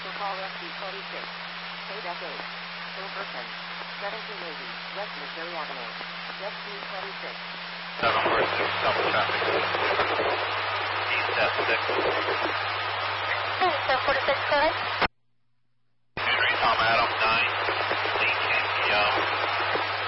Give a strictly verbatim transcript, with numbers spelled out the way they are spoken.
So call S D twenty-six. K eight. Full person. seventeen eighty. West Missouri Avenue. S D twenty-six. seven four six, double traffic. East F six. seven forty-six, correct?